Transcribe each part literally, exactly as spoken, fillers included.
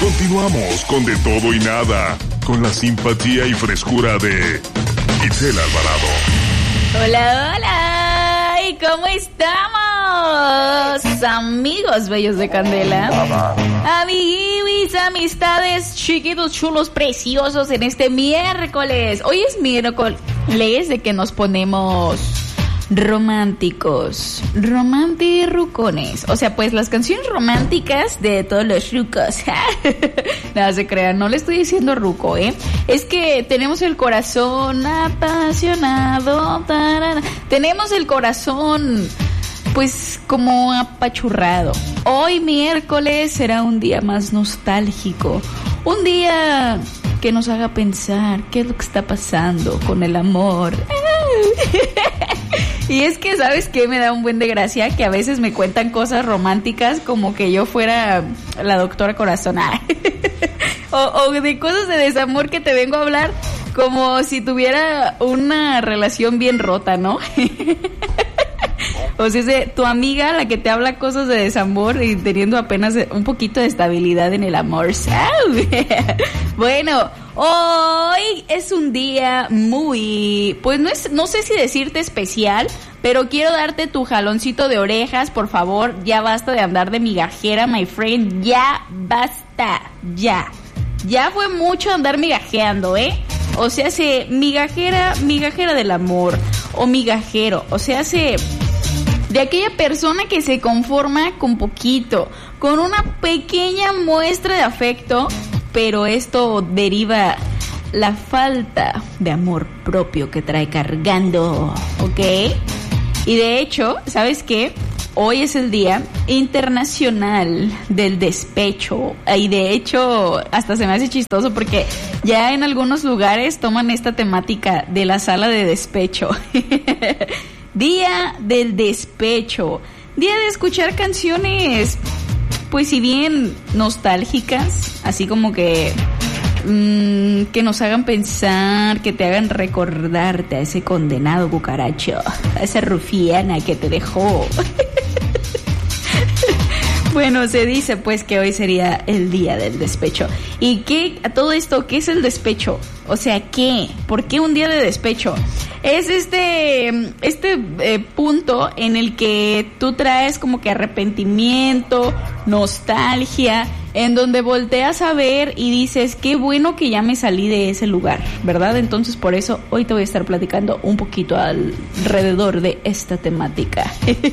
Continuamos con De Todo y Nada, con la simpatía y frescura de Itzel Alvarado. Hola, hola, ¿y cómo estamos, amigos bellos de Candela? Amiguis, amistades, chiquitos, chulos, preciosos, en este miércoles. Hoy es miércoles de que nos ponemos románticos, romantirucones. O sea, pues las canciones románticas de todos los rucos. Nada se crean, no le estoy diciendo ruco, ¿eh? Es que tenemos el corazón apasionado. Tarara. Tenemos el corazón, pues, como apachurrado. Hoy miércoles será un día más nostálgico. Un día que nos haga pensar qué es lo que está pasando con el amor. Y es que, ¿sabes qué? Me da un buen de gracia que a veces me cuentan cosas románticas como que yo fuera la doctora corazonada. o, o de cosas de desamor que te vengo a hablar como si tuviera una relación bien rota, ¿no? O sea, es de tu amiga la que te habla cosas de desamor y teniendo apenas un poquito de estabilidad en el amor. Bueno, hoy es un día muy, pues no es, no sé si decirte especial, pero quiero darte tu jaloncito de orejas, por favor. Ya basta de andar de migajera, my friend. Ya basta, ya. Ya fue mucho andar migajeando, ¿eh? O sea, se migajera, migajera del amor, o migajero, o sea, se... de aquella persona que se conforma con poquito, con una pequeña muestra de afecto, pero esto deriva la falta de amor propio que trae cargando, ¿ok? Y de hecho, ¿sabes qué? Hoy es el Día Internacional del Despecho. Y de hecho, hasta se me hace chistoso porque ya en algunos lugares toman esta temática de la sala de despecho. Día del despecho. Día de escuchar canciones, pues si bien nostálgicas, así como que mmm, que nos hagan pensar, que te hagan recordarte a ese condenado cucaracho, a esa rufiana que te dejó. Bueno, se dice pues que hoy sería el día del despecho. ¿Y qué, a todo esto, qué es el despecho? O sea, ¿qué? ¿Por qué un día de despecho? Es este, este eh, punto en el que tú traes como que arrepentimiento, nostalgia, en donde volteas a ver y dices, qué bueno que ya me salí de ese lugar, ¿verdad? Entonces por eso hoy te voy a estar platicando un poquito alrededor de esta temática.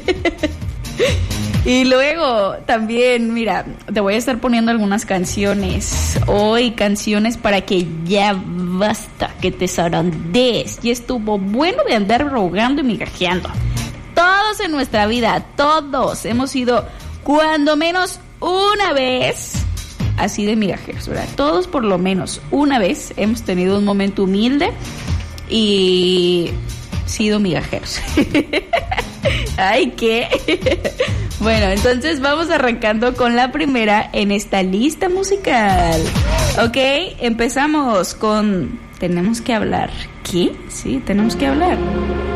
Y luego también, mira, te voy a estar poniendo algunas canciones hoy, canciones para que ya basta, que te zarandees. Y estuvo bueno de andar rogando y migajeando. Todos en nuestra vida, todos hemos sido cuando menos una vez así de migajeros, ¿verdad? Todos por lo menos una vez hemos tenido un momento humilde y sido migajeros. Ay, ¿qué? Bueno, entonces vamos arrancando con la primera en esta lista musical. Ok, empezamos con Tenemos que hablar. ¿Qué? Sí, tenemos que hablar.